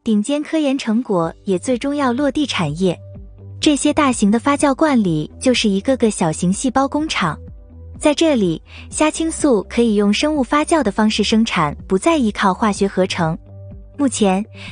顶尖科研成果也最终要落地产业。这些大型的发酵罐里就是一个个小型细胞工厂，在这里，虾青素可以用生物发酵的方式生产，不再依靠化学合成。目前，